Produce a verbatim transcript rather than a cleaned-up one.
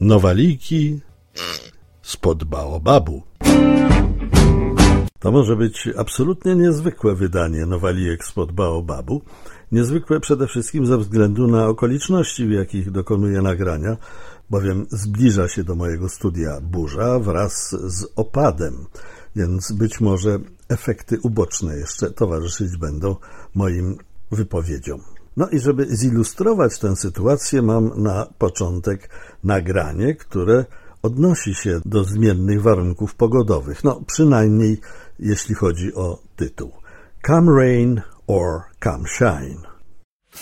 Nowaliki spod baobabu. To może być absolutnie niezwykłe wydanie Nowalijek spod baobabu. Niezwykłe przede wszystkim ze względu na okoliczności, w jakich dokonuję nagrania, bowiem zbliża się do mojego studia burza wraz z opadem, więc być może efekty uboczne jeszcze towarzyszyć będą moim wypowiedziom. No i żeby zilustrować tę sytuację, mam na początek nagranie, które odnosi się do zmiennych warunków pogodowych, no przynajmniej jeśli chodzi o tytuł. Come rain or come shine.